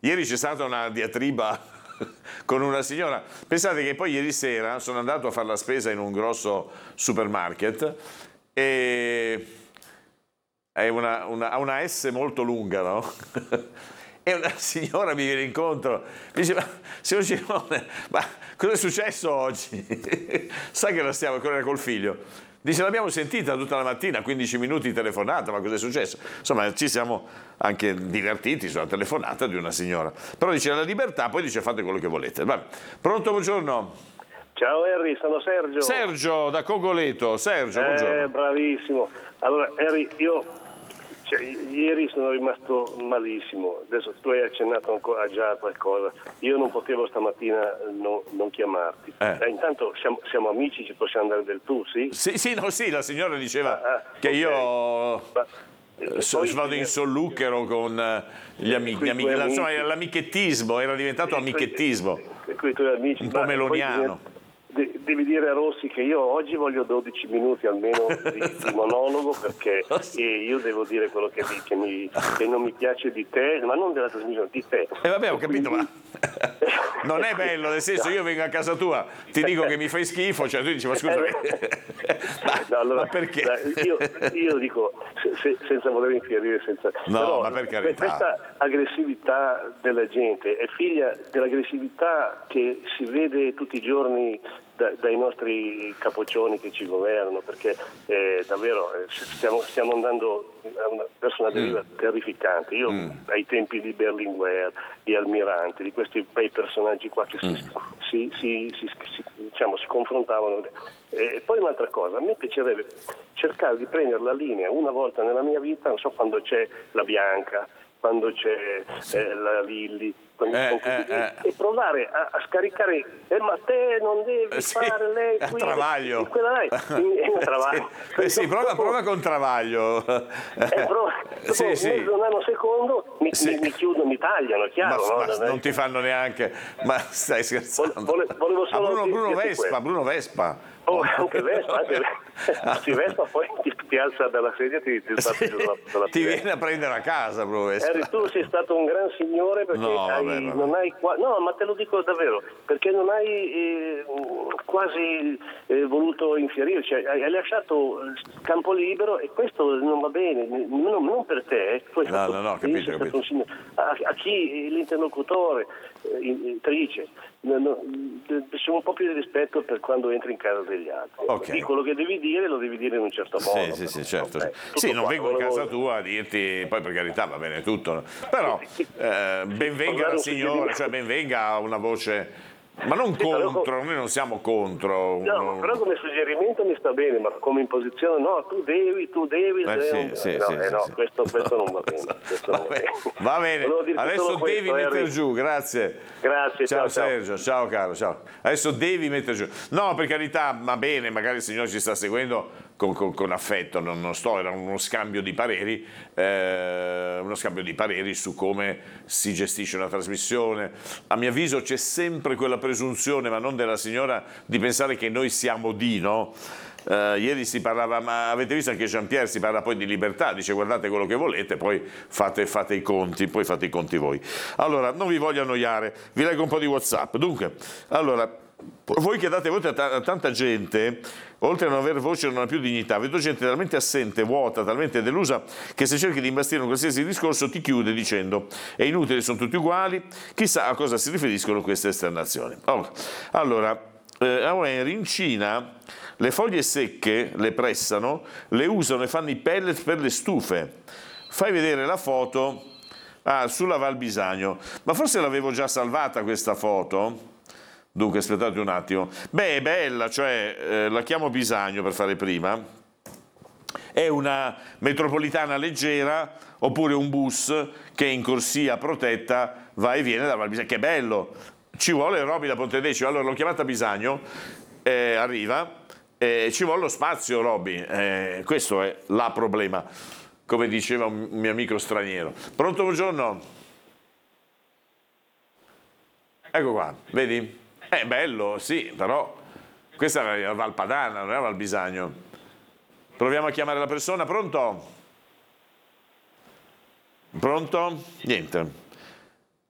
ieri c'è stata una diatriba con una signora. Pensate che poi ieri sera sono andato a fare la spesa in un grosso supermarket e ha una S molto lunga, no? E una signora mi viene incontro, mi dice: ma signor Girone, ma cosa è successo oggi? Sa che la stiamo ancora col figlio. Dice: l'abbiamo sentita tutta la mattina, 15 minuti di telefonata, ma cosa è successo? Insomma, ci siamo anche divertiti sulla telefonata di una signora. Però dice la libertà, poi dice fate quello che volete. Vabbè. Pronto, buongiorno. Ciao Henry, sono Sergio. Sergio da Cogoleto. Sergio, buongiorno. Bravissimo. Allora Henry, ieri sono rimasto malissimo. Adesso tu hai accennato ancora già a qualcosa. Io non potevo stamattina non chiamarti. Intanto siamo amici, ci possiamo andare del tu, sì? Sì, la signora diceva che io vado in solluchero con gli amici. Insomma, l'amichettismo, era diventato amichettismo. Con i tuoi amici. Un po' meloniano. Devi dire a Rossi che io oggi voglio 12 minuti almeno di monologo, perché io devo dire quello che non mi piace di te, ma non della trasmissione, di te. Vabbè, ho capito, ma non è bello, nel senso, io vengo a casa tua, ti dico che mi fai schifo, cioè tu dici: ma scusa, ma perché? Io dico, senza voler infierire, no, ma per carità. Questa aggressività della gente è figlia dell'aggressività che si vede tutti i giorni dai nostri capoccioni che ci governano, perché davvero stiamo andando verso una deriva terrificante. Io ai tempi di Berlinguer, di Almirante, di questi bei personaggi qua che si confrontavano. E poi un'altra cosa, a me piacerebbe cercare di prendere la linea una volta nella mia vita, non so, quando c'è la Bianca, quando c'è la Lilli, e provare a scaricare, ma te non devi fare lei qui, Travaglio. Quella Travaglio. Sì, prova con Travaglio. Un anno mi chiudono, mi tagliano, chiaro. Ma non ti fanno neanche, ma stai scherzando? Volevo solo Bruno Vespa. Anche Vespa, Vespa poi ti alza dalla sedia, ti ti viene a prendere a casa, Bruno Vespa. Tu sei stato un gran signore, perché non hai no, ma te lo dico davvero, perché non hai quasi voluto infierire, cioè hai lasciato campo libero, e questo non va bene, non per te. No, capito. A chi l'interlocutore, Trice, c'è un po' più di rispetto per quando entri in casa degli altri. Okay. Quello che devi dire lo devi dire in un certo modo. Sì, certo. Non vengo in casa tua a dirti, poi per carità va bene tutto, però benvenga la signora, cioè benvenga una voce. Ma non contro, noi non siamo contro. No, però come suggerimento mi sta bene, ma come imposizione no, tu devi. Questo non va bene. Va bene, adesso devi mettere giù, grazie. Grazie, ciao Sergio, ciao caro, ciao. Adesso devi mettere giù. No, per carità, va bene, magari il signore ci sta seguendo con affetto, non sto, era uno scambio di pareri su come si gestisce una trasmissione. A mio avviso c'è sempre quella presunzione, ma non della signora, di pensare che noi siamo no? Ieri si parlava, ma avete visto anche Jean-Pierre, si parla poi di libertà, dice guardate quello che volete, poi fate i conti, voi. Allora, non vi voglio annoiare, vi leggo un po' di WhatsApp. Dunque, allora, voi che date voce a tanta gente, oltre a non avere voce non ha più dignità, vedo gente talmente assente, vuota, talmente delusa, che se cerchi di imbastire un qualsiasi discorso ti chiude dicendo è inutile, sono tutti uguali, chissà a cosa si riferiscono queste esternazioni. Allora, in Cina le foglie secche le pressano, le usano e fanno i pellet per le stufe. Fai vedere la foto sulla Val Bisagno, ma forse l'avevo già salvata questa foto. Dunque, aspettate un attimo. Beh, è bella, cioè la chiamo Bisagno per fare prima. È una metropolitana leggera oppure un bus che in corsia protetta va e viene da Val Bisagno. Che bello! Ci vuole Roby da Pontedecimo. Allora l'ho chiamata Bisagno, arriva, ci vuole lo spazio, Roby. Questo è la problema, come diceva un mio amico straniero. Pronto, buongiorno? Ecco qua, vedi? È bello, sì, però questa è la Val Padana, non è la Val Bisagno. Proviamo a chiamare la persona, pronto? Pronto? Niente.